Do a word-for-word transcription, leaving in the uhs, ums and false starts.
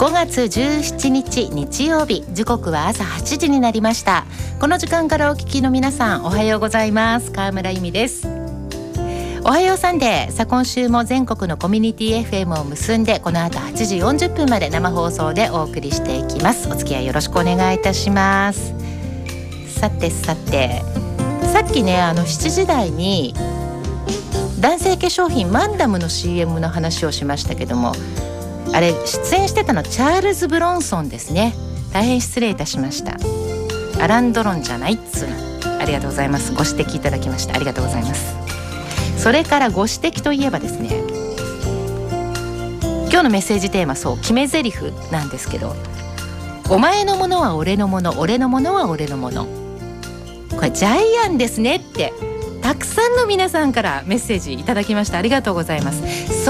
ごがつじゅうしちにち日曜日、時刻は朝はちじになりました。この時間からお聞きの皆さん、おはようございます。川村由美です。おはようサンデー。さあ今週も全国のコミュニティ エフエム を結んで、この後はちじよんじゅっぷんまで生放送でお送りしていきます。お付き合いよろしくお願いいたします。さてさて、さっきね、あのしちじ台に男性化粧品マンダムの シーエム の話をしましたけども、あれ出演してたのチャールズ・ブロンソンですね。大変失礼いたしました。アラン・ドロンじゃないっつうの。ありがとうございます。ご指摘いただきましてありがとうございます。それからご指摘といえばですね、今日のメッセージテーマ、そう決め台詞なんですけど、お前のものは俺のもの、俺のものは俺のもの、これジャイアンですねってたくさんの皆さんからメッセージいただきました。ありがとうございます。